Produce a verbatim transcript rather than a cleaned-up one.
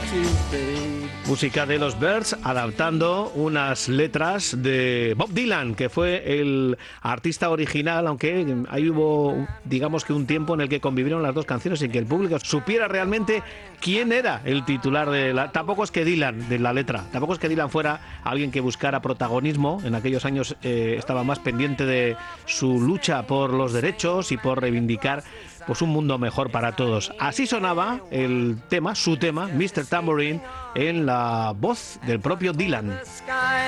Música de los Byrds adaptando unas letras de Bob Dylan, que fue el artista original, aunque ahí hubo, digamos que un tiempo en el que convivieron las dos canciones sin que el público supiera realmente quién era el titular de la... Tampoco es que Dylan, de la letra, tampoco es que Dylan fuera alguien que buscara protagonismo. En aquellos años eh, estaba más pendiente de su lucha por los derechos y por reivindicar pues un mundo mejor para todos. Así sonaba el tema, su tema, mister Tambourine, en la voz del propio Dylan.